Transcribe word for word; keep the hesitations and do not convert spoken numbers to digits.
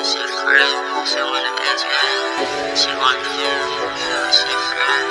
She crazy, she wanna ask me, she want the food, yeah, she fried.